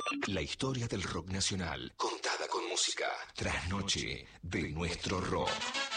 La historia del rock nacional, contada con música. Trasnoche de nuestro rock.